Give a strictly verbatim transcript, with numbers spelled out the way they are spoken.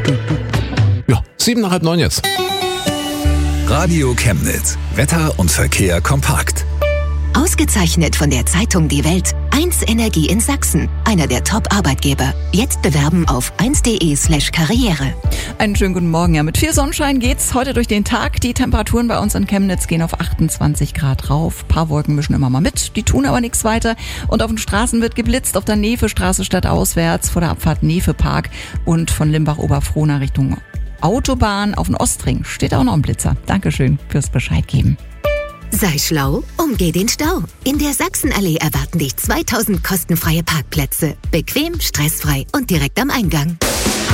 Ja, sieben nach halb neun jetzt. Radio Chemnitz. Wetter und Verkehr kompakt. Ausgezeichnet von der Zeitung Die Welt. eins Energie in Sachsen. Einer der Top-Arbeitgeber. Jetzt bewerben auf eins punkt de slash karriere. Einen schönen guten Morgen. Ja, mit viel Sonnenschein geht's heute durch den Tag. Die Temperaturen bei uns in Chemnitz gehen auf achtundzwanzig Grad rauf. Ein paar Wolken mischen immer mal mit. Die tun aber nichts weiter. Und auf den Straßen wird geblitzt. Auf der Nefe-Straße stadtauswärts vor der Abfahrt Nefe-Park und von Limbach-Oberfrohna Richtung Autobahn auf den Ostring steht auch noch ein Blitzer. Dankeschön fürs Bescheid geben. Sei schlau, umgeh den Stau. In der Sachsenallee erwarten dich zweitausend kostenfreie Parkplätze. Bequem, stressfrei und direkt am Eingang.